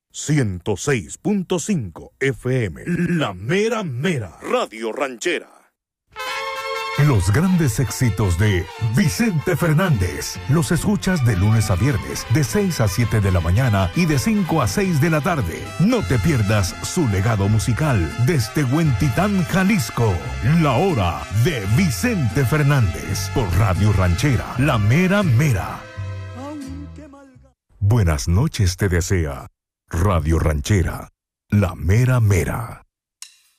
106.5 FM, La Mera Mera, Radio Ranchera. Los grandes éxitos de Vicente Fernández los escuchas de lunes a viernes de 6 a 7 de la mañana y de 5 a 6 de la tarde. No te pierdas su legado musical desde Huentitán, Jalisco. La hora de Vicente Fernández por Radio Ranchera, La Mera Mera. Buenas noches te desea Radio Ranchera, La Mera Mera.